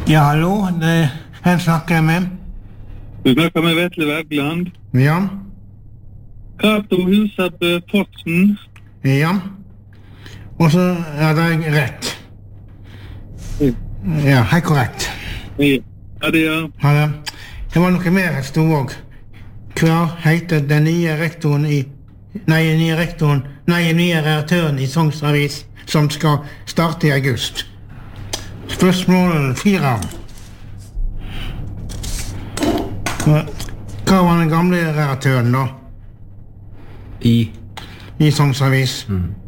Ja, hallo, hvem snakker jeg med? Du snakker med Vetle Wergeland. Ja. Cato Husebø Posten. Ja. Og så er det rett. Ja, helt korrekt. Ja, det er. Ha det. Det var noe mer jeg stod også. Hva heter den nye rektoren nye redaktøren i Sogns Avis som skal starte i august? Spørsmål 4. Hva var den gamle redaktøren da? I Sogns Avis?